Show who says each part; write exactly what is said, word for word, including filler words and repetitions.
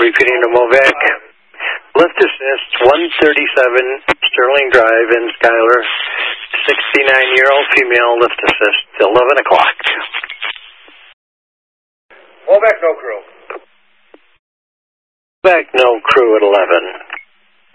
Speaker 1: Repeating to Movac. Lift assist, one thirty-seven Sterling Drive in Schuyler. sixty-nine-year-old female, lift assist, eleven o'clock.
Speaker 2: Movac, no crew.
Speaker 1: Back, no crew at eleven.